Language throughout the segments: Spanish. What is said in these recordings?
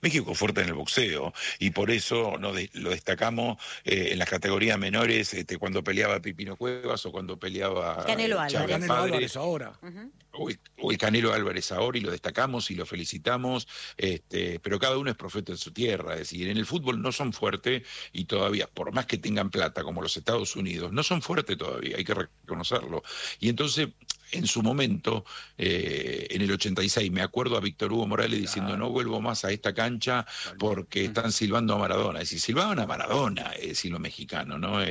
México es fuerte en el boxeo y por eso lo destacamos en las categorías menores, cuando peleaba Pipino Cuevas o cuando peleaba Canelo Chávez Álvarez. Canelo Padre. Álvarez ahora. O el Canelo Álvarez ahora, y lo destacamos y lo felicitamos, pero cada uno es profeta en su tierra. Es decir, en el fútbol no son fuertes y todavía, por más que tengan plata como los Estados Unidos, no son fuertes todavía, hay que reconocerlo. Y entonces, en su momento, en el 86, me acuerdo a Víctor Hugo Morales diciendo: no vuelvo más a esta cancha porque están silbando a Maradona. Es decir, silbaban a Maradona, es decir, los mexicanos, ¿no?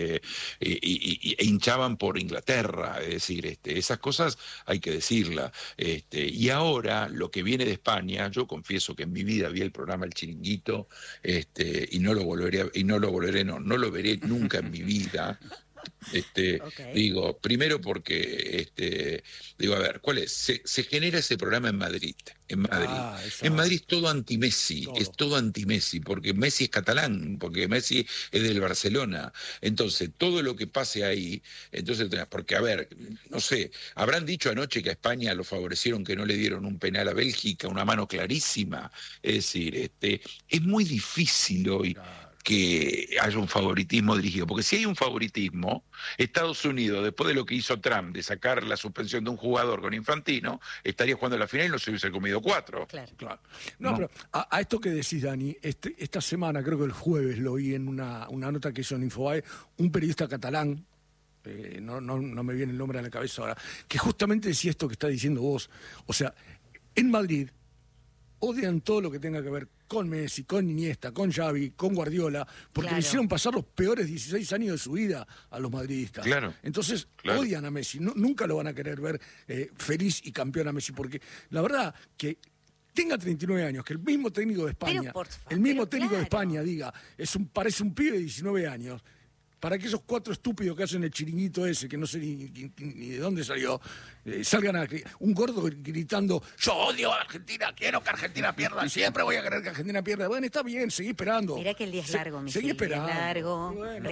E hinchaban por Inglaterra, es decir, esas cosas hay que decirla. Y ahora, lo que viene de España, yo confieso que en mi vida vi el programa El Chiringuito, y no lo volveré, no lo veré nunca en mi vida. Okay. Digo, primero porque, digo, a ver, ¿cuál es? Se genera ese programa en Madrid. En Madrid es todo anti-Messi, es todo anti-Messi, porque Messi es catalán, porque Messi es del Barcelona. Entonces, todo lo que pase ahí, entonces, porque, a ver, no sé, habrán dicho anoche que a España lo favorecieron, que no le dieron un penal a Bélgica, una mano clarísima. Es decir, es muy difícil hoy que haya un favoritismo dirigido, porque si hay un favoritismo, Estados Unidos, después de lo que hizo Trump de sacar la suspensión de un jugador con Infantino, estaría jugando la final y no se hubiese comido 4. Claro. No, pero a esto que decís, Dani, esta semana, creo que el jueves, lo oí en una nota que hizo en Infobae, un periodista catalán, no me viene el nombre a la cabeza ahora, que justamente decía esto que está diciendo vos. O sea, en Madrid odian todo lo que tenga que ver con Messi, con Iniesta, con Xavi, con Guardiola, porque le hicieron pasar los peores 16 años de su vida a los madridistas. Entonces odian a Messi, nunca lo van a querer ver feliz y campeón a Messi, porque la verdad que tenga 39 años, que el mismo técnico de España, de España diga, parece un pibe de 19 años, para que esos 4 estúpidos que hacen el chiringuito ese, que no sé ni de dónde salió, salgan un gordo gritando: yo odio a Argentina, quiero que Argentina pierda, siempre voy a querer que Argentina pierda. Bueno, está bien, seguí esperando. Mirá que el día es largo, mi seguí esperando. Es largo, bueno,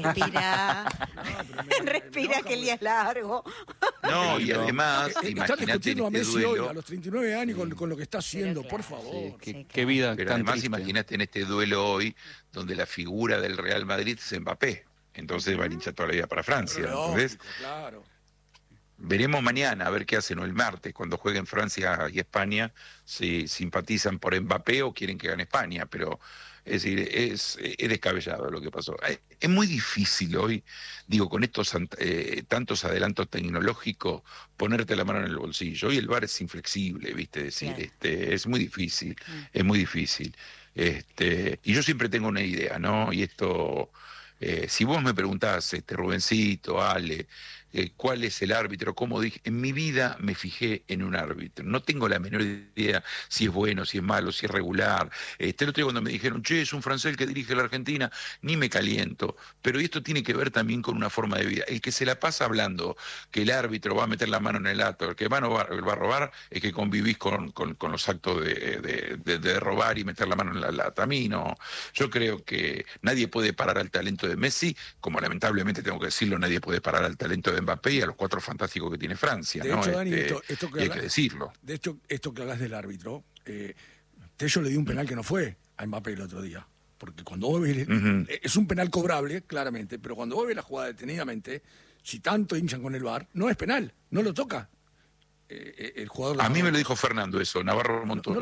respira que el día es largo. No, y además, están discutiendo a Messi duelo, hoy, a los 39 años, con lo que está haciendo, por favor. Qué vida. Pero además, imagínate en este duelo hoy, donde la figura del Real Madrid es Mbappé. Entonces va a hinchar toda la vida para Francia. Entonces, veremos mañana a ver qué hacen, o el martes, cuando jueguen Francia y España, si simpatizan por Mbappé o quieren que gane España. Pero, es decir, es descabellado lo que pasó. Es muy difícil hoy, digo, con estos tantos adelantos tecnológicos, ponerte la mano en el bolsillo. Hoy el VAR es inflexible, ¿viste? Decir, es muy difícil, es muy difícil. Y yo siempre tengo una idea, ¿no? Y esto... si vos me preguntás, Rubencito, Ale, cuál es el árbitro, cómo dije, en mi vida me fijé en un árbitro. No tengo la menor idea si es bueno, si es malo, si es regular. El otro día cuando me dijeron: che, es un francés el que dirige la Argentina, ni me caliento. Pero esto tiene que ver también con una forma de vida. El que se la pasa hablando que el árbitro va a meter la mano en el acto, el que va a robar, es que convivís con los actos de robar y meter la mano en la lata. A mí no. Yo creo que nadie puede parar al talento de Messi, como lamentablemente tengo que decirlo, nadie puede parar al talento de Mbappé y a los 4 fantásticos que tiene Francia. De hecho, Dani, esto que hay que decirlo. De hecho, esto que hablas del árbitro, Tello le dio un penal que no fue a Mbappé el otro día. Porque cuando vos ves, es un penal cobrable, claramente, pero cuando vos ves la jugada detenidamente, si tanto hinchan con el VAR, no es penal, no lo toca. El jugador a mí me lo dijo Fernando eso, Navarro Montoro.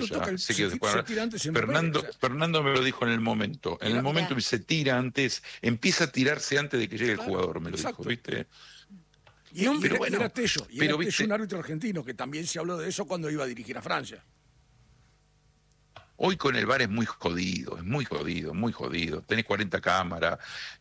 Fernando me lo dijo en el momento. En el momento se tira antes, empieza a tirarse antes de que llegue el jugador, me lo dijo, ¿viste? Pero era Tello, Tello, un árbitro argentino, que también se habló de eso cuando iba a dirigir a Francia. Hoy con el VAR es muy jodido, muy jodido. Tenés 40 cámaras.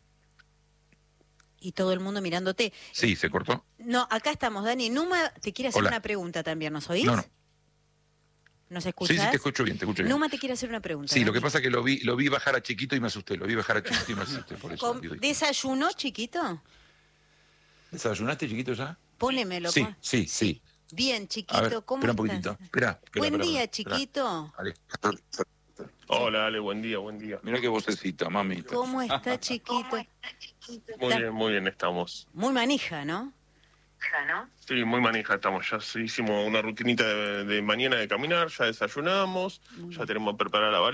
Y todo el mundo mirándote. Sí, ¿se cortó? No, acá estamos, Dani. Numa te quiere hacer una pregunta también, ¿nos oís? No. ¿Nos escuchás? Sí, te escucho bien, Numa te quiere hacer una pregunta. Sí, Dani. Lo que pasa es que lo vi bajar a Chiquito y me asusté. Por eso. ¿Desayunó, Chiquito? ¿Desayunaste, Chiquito, ya? Pónemelo. Sí. Bien, Chiquito, ¿cómo estás? Un poquitito. Espera, buen día, Chiquito. Hola, Ale, buen día. Mirá qué vocecita, mami. ¿Cómo está, Chiquito? Muy bien estamos. Muy manija, ¿no? Sí, muy manija estamos. Ya hicimos una rutinita de mañana de caminar, ya desayunamos, ya tenemos preparada la